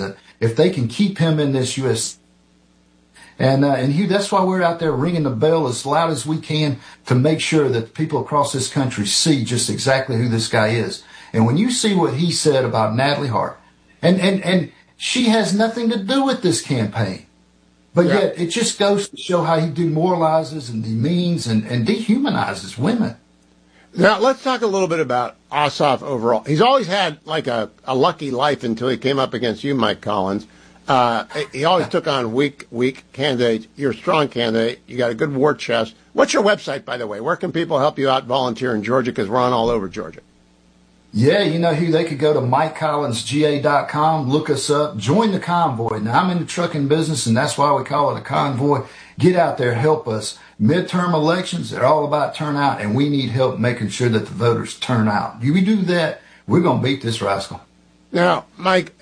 president if they can keep him in this U.S. And Hugh, that's why we're out there ringing the bell as loud as we can to make sure that people across this country see just exactly who this guy is. And when you see what he said about Natalie Hart, and she has nothing to do with this campaign, but yet it just goes to show how he demoralizes and demeans and dehumanizes women. Now, let's talk a little bit about Ossoff overall. He's always had like a lucky life until he came up against you, Mike Collins. He always took on weak candidates. You're a strong candidate. You got a good war chest. What's your website, by the way? Where can people help you out volunteer in Georgia? Because we're on all over Georgia. Yeah, Hugh, they could go to MikeCollinsGA.com, look us up, join the convoy. Now, I'm in the trucking business, and that's why we call it a convoy. Get out there, help us. Midterm elections, they're all about turnout, and we need help making sure that the voters turn out. If we do that, we're going to beat this rascal. Now, Mike,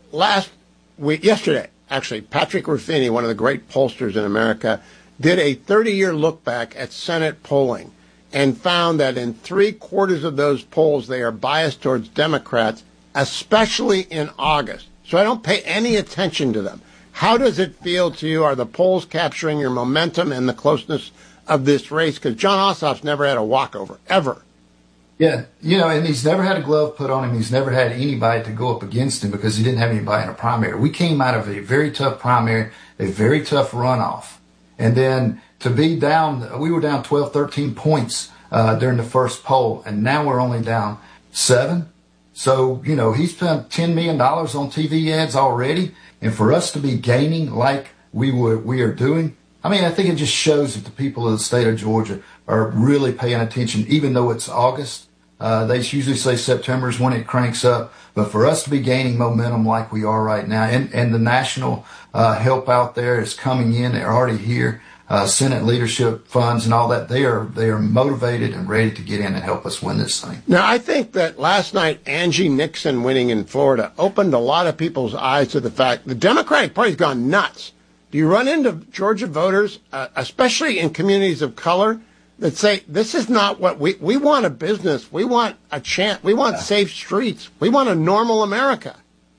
yesterday, actually, Patrick Ruffini, one of the great pollsters in America, did a 30-year look back at Senate polling and found that in 3/4 of those polls, they are biased towards Democrats, especially in August. So I don't pay any attention to them. How does it feel to you? Are the polls capturing your momentum and the closeness of this race? Because Jon Ossoff's never had a walkover, ever. Yeah, and he's never had a glove put on him. He's never had anybody to go up against him because he didn't have anybody in a primary. We came out of a very tough primary, a very tough runoff. And then to be down, we were down 12, 13 points during the first poll, and now we're only down 7. So, he spent $10 million on TV ads already. And for us to be gaining like we are doing, I think it just shows that the people of the state of Georgia are really paying attention, even though it's August. They usually say September is when it cranks up. But for us to be gaining momentum like we are right now, and the national help out there is coming in, they're already here, Senate leadership funds and all that, they are motivated and ready to get in and help us win this thing. Now, I think that last night, Angie Nixon winning in Florida opened a lot of people's eyes to the fact the Democratic Party's gone nuts. Do you run into Georgia voters, especially in communities of color, that say, this is not what we want a business. We want a chance. We want safe streets. We want a normal America.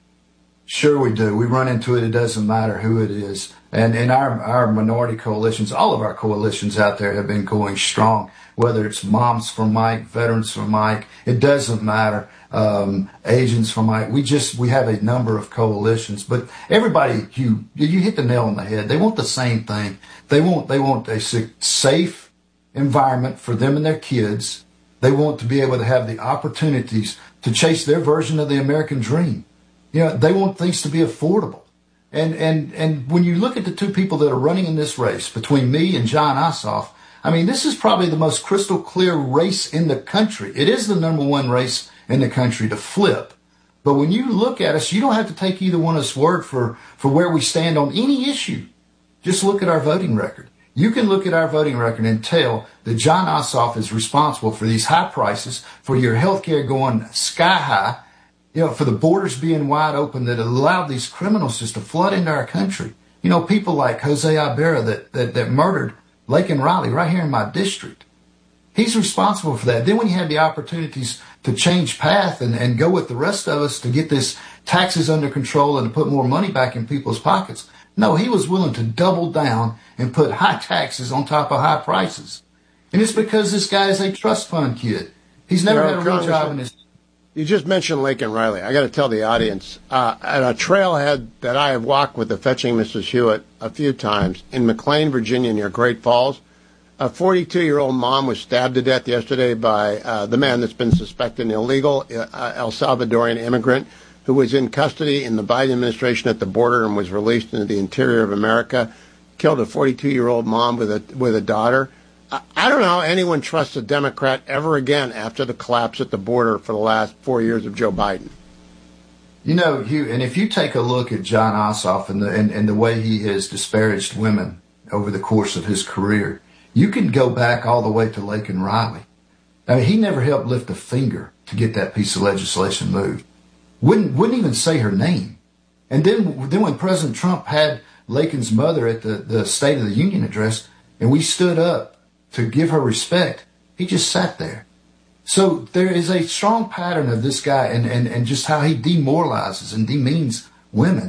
Sure we do. We run into it. It doesn't matter who it is. And in our minority coalitions, all of our coalitions out there have been going strong, whether it's Moms for Mike, Veterans for Mike, it doesn't matter. Asians for Mike. We have a number of coalitions, but everybody, you hit the nail on the head. They want the same thing. They want a safe environment for them and their kids. They want to be able to have the opportunities to chase their version of the American dream. They want things to be affordable. And when you look at the two people that are running in this race between me and Jon Ossoff, this is probably the most crystal clear race in the country. It is the number one race in the country to flip. But when you look at us, you don't have to take either one of us word for where we stand on any issue. Just look at our voting record. You can look at our voting record and tell that Jon Ossoff is responsible for these high prices, for your health care going sky high, for the borders being wide open that allowed these criminals just to flood into our country. People like Jose Ibarra that murdered Laken Riley right here in my district. He's responsible for that. Then when you have the opportunities to change path and go with the rest of us to get this taxes under control and to put more money back in people's pockets, no, he was willing to double down and put high taxes on top of high prices. And it's because this guy is a trust fund kid. He's never had a real job in his... You just mentioned Laken Riley. I got to tell the audience, at a trailhead that I have walked with the Fetching Mrs. Hewitt a few times in McLean, Virginia, near Great Falls, a 42-year-old mom was stabbed to death yesterday by the man that's been suspected illegal, El Salvadorian immigrant, who was in custody in the Biden administration at the border and was released into the interior of America, killed a 42-year-old mom with a daughter. I don't know how anyone trusts a Democrat ever again after the collapse at the border for the last 4 years of Joe Biden. Hugh, and if you take a look at Jon Ossoff and the way he has disparaged women over the course of his career, you can go back all the way to Laken Riley. He never helped lift a finger to get that piece of legislation moved. Wouldn't even say her name. And then when President Trump had Laken's mother at the State of the Union address, and we stood up to give her respect, he just sat there. So there is a strong pattern of this guy and just how he demoralizes and demeans women.